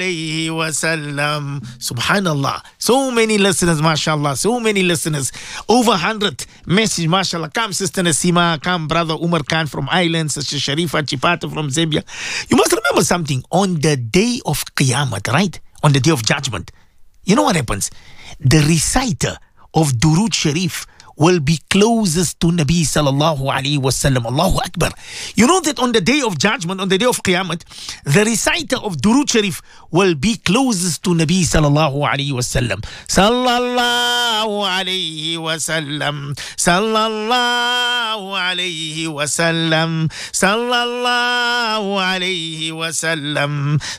alayhi wasallam. Subhanallah. So many listeners, mashallah. So many listeners. Over 100 message, mashallah. Come, Sister Nasima. Come, Brother Umar Khan from Ireland. Sister Sharifa Chipata from Zambia. You must remember something. On the day of Qiyamah, right? On the day of judgment. You know what happens? The reciter of Durud Sharif will be closest to Nabi sallallahu alayhi wasallam. Allahu Akbar. You know that on the day of judgment, on the day of Qiyamah, the reciter of Durud Sharif will be closest to Nabi sallallahu alayhi wasallam. Sallallahu alayhi wasallam. Sallallahu alayhi wasallam. Sallallahu alayhi wasallam.